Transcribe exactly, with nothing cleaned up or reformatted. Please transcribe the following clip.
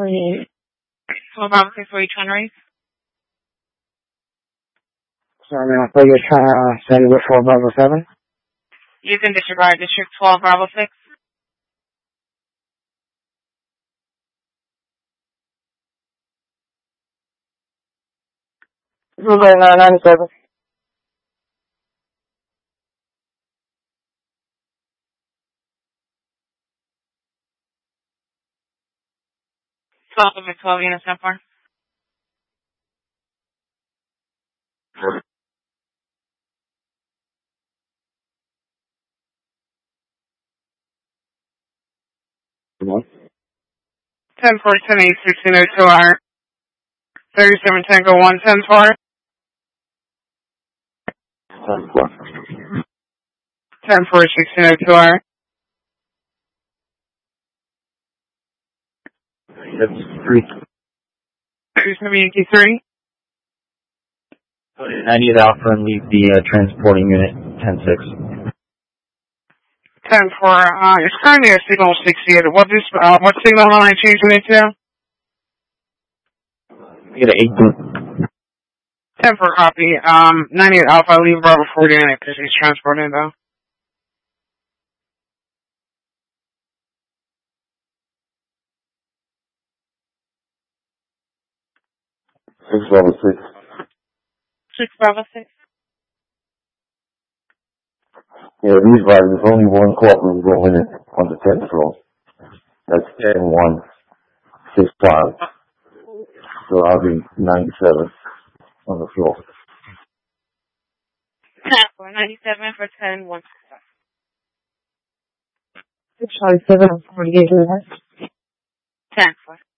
forty-eight. twelve Bravo six, where are you trying to raise? Sorry, ma'am, I thought you were trying to uh, send with four Bravo seven. You can disregard District twelve Bravo six. Okay, nine ninety-seven. twelve of twelve units so far. What? ten four, ten eight, sixteen oh two R. thirty-seven Tango one, ten four. ten four. ten four, sixteen oh two R. That's three. thirty-seven Yankee three. I need Alpha and leave the uh, transporting unit ten six. ten four, uh, it's currently a signal sixty-eight. What is, uh, what signal am I changing it to? Get an eight. ten four copy. Um, ninety-eight Alpha, leave Bravo forty in it because he's transporting though. six Bravo six. six Bravo six. Yeah, these guys, there's only one courtroom going in on the tenth floor. That's ten one six five. So I'll be ninety-seven on the floor. ten four, ninety-seven for ten one. six five seven forty-eight. ten four.